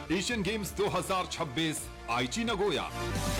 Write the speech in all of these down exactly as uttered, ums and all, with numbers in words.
Asian games दो हज़ार छब्बीस आईची नगोया।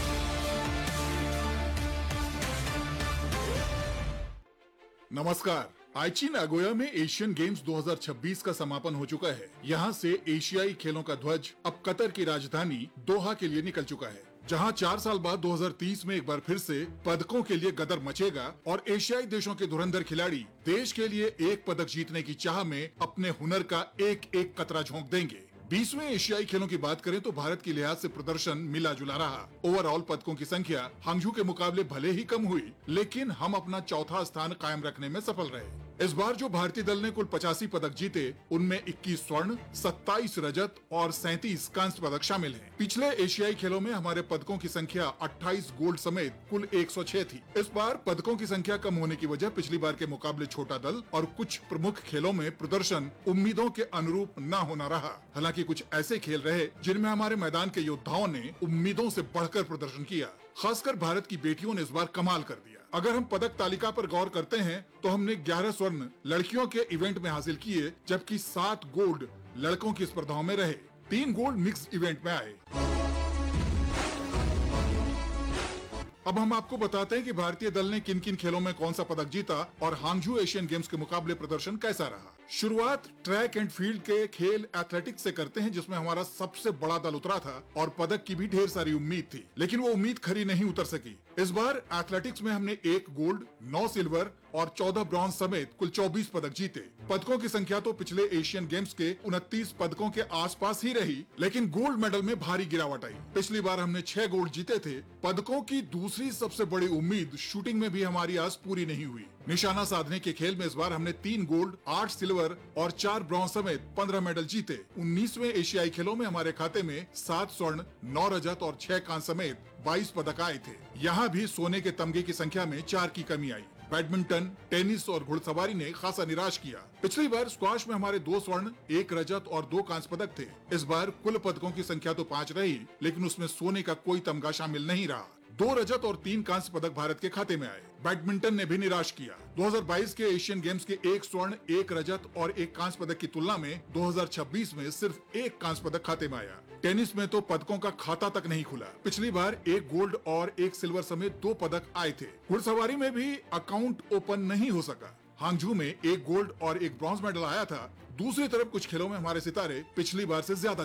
नमस्कार। आईची नागोया में एशियन गेम्स दो हज़ार छब्बीस का समापन हो चुका है। यहाँ से एशियाई खेलों का ध्वज अब कतर की राजधानी दोहा के लिए निकल चुका है, जहाँ चार साल बाद दो हज़ार तीस में एक बार फिर से पदकों के लिए गदर मचेगा और एशियाई देशों के धुरंधर खिलाड़ी देश के लिए एक पदक जीतने की चाह में अपने हुनर का एक एक कतरा झोंक देंगे। बीसवें एशियाई खेलों की बात करें तो भारत की लिहाज से प्रदर्शन मिला जुला रहा। ओवरऑल पदकों की संख्या हांगझू के मुकाबले भले ही कम हुई, लेकिन हम अपना चौथा स्थान कायम रखने में सफल रहे। इस बार जो भारतीय दल ने कुल पचासी पदक जीते, उनमें इक्कीस स्वर्ण, सत्ताईस रजत और सैंतीस कांस्य पदक शामिल हैं। पिछले एशियाई खेलों में हमारे पदकों की संख्या अट्ठाईस गोल्ड समेत कुल एक सौ छह थी। इस बार पदकों की संख्या कम होने की वजह पिछली बार के मुकाबले छोटा दल और कुछ प्रमुख खेलों में प्रदर्शन उम्मीदों के अनुरूप न होना रहा। हालांकि कुछ ऐसे खेल रहे जिनमें हमारे मैदान के योद्धाओं ने उम्मीदों से बढ़कर प्रदर्शन किया। खासकर भारत की बेटियों ने इस बार कमाल कर दिया। अगर हम पदक तालिका पर गौर करते हैं तो हमने ग्यारह स्वर्ण लड़कियों के इवेंट में हासिल किए, जबकि सात गोल्ड लड़कों की स्पर्धाओं में रहे। तीन गोल्ड मिक्स इवेंट में आए। अब हम आपको बताते हैं कि भारतीय दल ने किन किन खेलों में कौन सा पदक जीता और हांगझू एशियन गेम्स के मुकाबले प्रदर्शन कैसा रहा। शुरुआत ट्रैक एंड फील्ड के खेल एथलेटिक्स से करते हैं, जिसमें हमारा सबसे बड़ा दल उतरा था और पदक की भी ढेर सारी उम्मीद थी, लेकिन वो उम्मीद खरी नहीं उतर सकी। इस बार एथलेटिक्स में हमने एक गोल्ड, नौ सिल्वर और चौदह ब्रॉन्ज समेत कुल चौबीस पदक जीते। पदकों की संख्या तो पिछले एशियन गेम्स के उनतीस पदकों के आसपास ही रही, लेकिन गोल्ड मेडल में भारी गिरावट आई। पिछली बार हमने छह गोल्ड जीते थे। पदकों की दूसरी सबसे बड़ी उम्मीद शूटिंग में भी हमारी आस पूरी नहीं हुई। निशाना साधने के खेल में इस बार हमने तीन गोल्ड, आठ सिल्वर और चार ब्रॉन्ज समेत पंद्रह मेडल जीते। उन्नीसवें एशियाई खेलों में हमारे खाते में सात स्वर्ण, नौ रजत और छह कांस्य समेत बाईस पदक आए थे। यहाँ भी सोने के तमगे की संख्या में चार की कमी आई। बैडमिंटन, टेनिस और घुड़सवारी ने खासा निराश किया। पिछली बार स्क्वाश में हमारे दो स्वर्ण, एक रजत और दो कांस्य पदक थे। इस बार कुल पदकों की संख्या तो पाँच रही, लेकिन उसमें सोने का कोई तमगा शामिल नहीं रहा। दो रजत और तीन कांस्य पदक भारत के खाते में आए। बैडमिंटन ने भी निराश किया। दो हज़ार बाईस के एशियन गेम्स के एक स्वर्ण, एक रजत और एक कांस्य पदक की तुलना में दो हज़ार छब्बीस में सिर्फ एक कांस्य पदक खाते में आया। टेनिस में तो पदकों का खाता तक नहीं खुला। पिछली बार एक गोल्ड और एक सिल्वर समेत दो पदक आए थे। घुड़सवारी में भी अकाउंट ओपन नहीं हो सका। हांगझू में एक गोल्ड और एक ब्रॉन्ज मेडल आया था। दूसरी तरफ कुछ खेलों में हमारे सितारे पिछली बार से ज्यादा